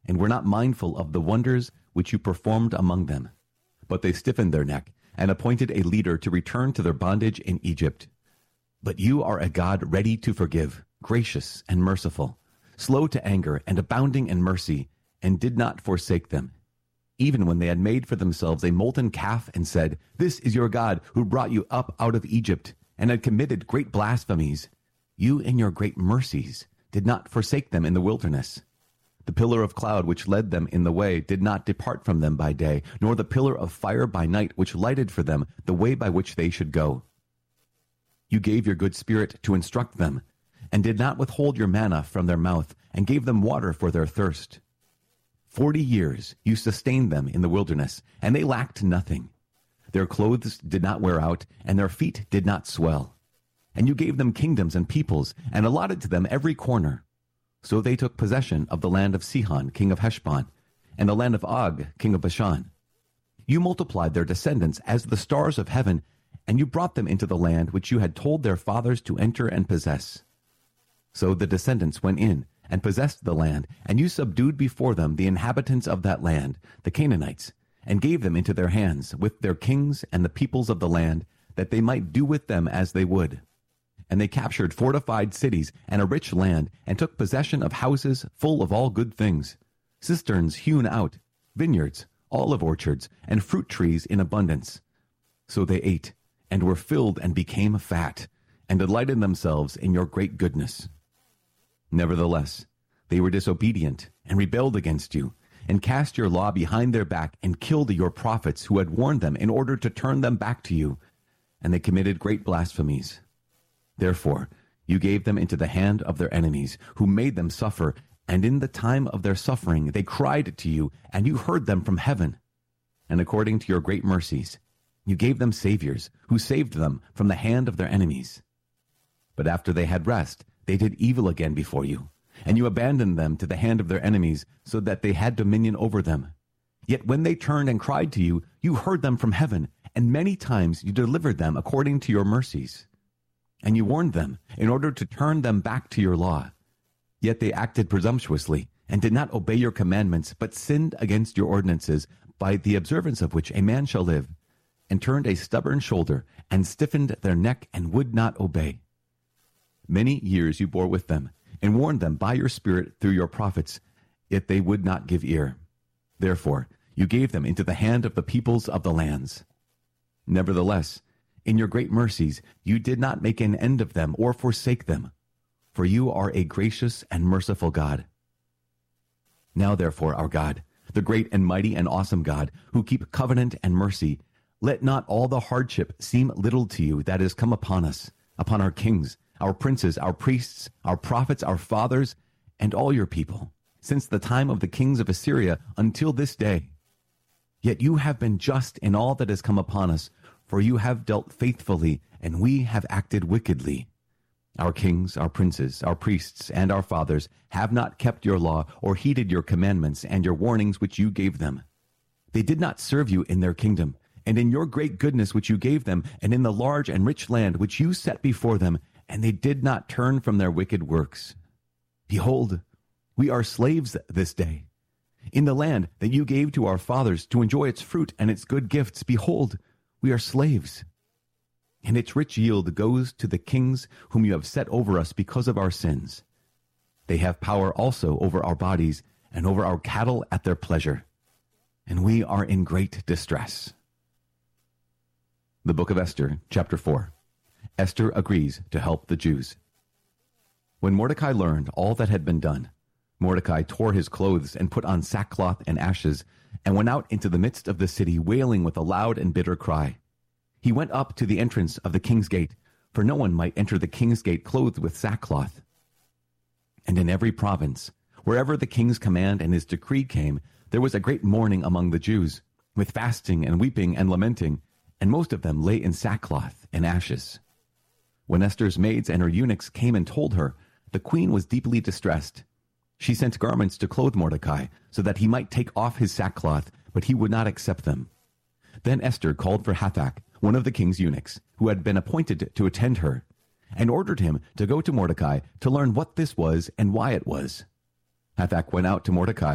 and were not mindful of the wonders which you performed among them. But they stiffened their neck, and appointed a leader to return to their bondage in Egypt. But you are a God ready to forgive, gracious and merciful, slow to anger and abounding in mercy, and did not forsake them. Even when they had made for themselves a molten calf and said, "This is your God who brought you up out of Egypt," and had committed great blasphemies, you in your great mercies did not forsake them in the wilderness. The pillar of cloud which led them in the way did not depart from them by day, nor the pillar of fire by night which lighted for them the way by which they should go. You gave your good spirit to instruct them, and did not withhold your manna from their mouth, and gave them water for their thirst. 40 years you sustained them in the wilderness, and they lacked nothing. Their clothes did not wear out, and their feet did not swell. And you gave them kingdoms and peoples, and allotted to them every corner. So they took possession of the land of Sihon, king of Heshbon, and the land of Og, king of Bashan. You multiplied their descendants as the stars of heaven, and you brought them into the land which you had told their fathers to enter and possess. So the descendants went in and possessed the land, and you subdued before them the inhabitants of that land, the Canaanites, and gave them into their hands with their kings and the peoples of the land, that they might do with them as they would. And they captured fortified cities and a rich land, and took possession of houses full of all good things, cisterns hewn out, vineyards, olive orchards, and fruit trees in abundance. So they ate, and were filled and became fat, and delighted themselves in your great goodness. Nevertheless, they were disobedient, and rebelled against you, and cast your law behind their back, and killed your prophets who had warned them in order to turn them back to you, and they committed great blasphemies. Therefore, you gave them into the hand of their enemies, who made them suffer, and in the time of their suffering they cried to you, and you heard them from heaven. And according to your great mercies, you gave them saviors, who saved them from the hand of their enemies. But after they had rest, they did evil again before you, and you abandoned them to the hand of their enemies, so that they had dominion over them. Yet when they turned and cried to you, you heard them from heaven, and many times you delivered them according to your mercies. And you warned them in order to turn them back to your law. Yet they acted presumptuously, and did not obey your commandments, but sinned against your ordinances, by the observance of which a man shall live, and turned a stubborn shoulder, and stiffened their neck, and would not obey. Many years you bore with them, and warned them by your Spirit through your prophets, yet they would not give ear. Therefore you gave them into the hand of the peoples of the lands. Nevertheless, in your great mercies you did not make an end of them or forsake them, for you are a gracious and merciful God. Now therefore, our God, the great and mighty and awesome God, who keep covenant and mercy, let not all the hardship seem little to you that has come upon us, upon our kings, our princes, our priests, our prophets, our fathers, and all your people, since the time of the kings of Assyria until this day. Yet you have been just in all that has come upon us, for you have dealt faithfully, and we have acted wickedly. Our kings, our princes, our priests, and our fathers have not kept your law or heeded your commandments and your warnings which you gave them. They did not serve you in their kingdom, and in your great goodness which you gave them, and in the large and rich land which you set before them, and they did not turn from their wicked works. Behold, we are slaves this day. In the land that you gave to our fathers to enjoy its fruit and its good gifts, behold, we are slaves. And its rich yield goes to the kings whom you have set over us because of our sins. They have power also over our bodies and over our cattle at their pleasure. And we are in great distress. The Book of Esther, chapter 4. Esther agrees to help the Jews. When Mordecai learned all that had been done, Mordecai tore his clothes and put on sackcloth and ashes, and went out into the midst of the city, wailing with a loud and bitter cry. He went up to the entrance of the king's gate, for no one might enter the king's gate clothed with sackcloth. And in every province, wherever the king's command and his decree came, there was a great mourning among the Jews, with fasting and weeping and lamenting, and most of them lay in sackcloth and ashes. When Esther's maids and her eunuchs came and told her, the queen was deeply distressed. She sent garments to clothe Mordecai, so that he might take off his sackcloth, but he would not accept them. Then Esther called for Hathach, one of the king's eunuchs, who had been appointed to attend her, and ordered him to go to Mordecai to learn what this was and why it was. Hathach went out to Mordecai